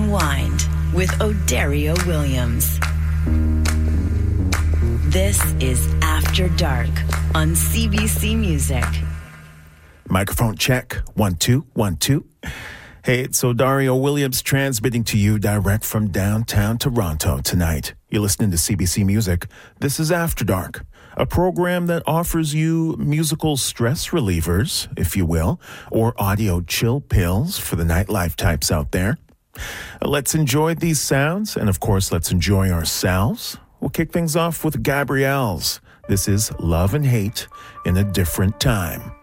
Unwind with O'Dario Williams. This is After Dark on CBC Music. Microphone check. 1, 2, 1, 2. Hey, it's O'Dario Williams transmitting to you direct from downtown Toronto tonight. You're listening to CBC Music. This is After Dark, a program that offers you musical stress relievers, if you will, or audio chill pills for the nightlife types out there. Let's enjoy these sounds, and of course, let's enjoy ourselves. We'll kick things off with Gabrielle's. This is Love and Hate in a Different Time.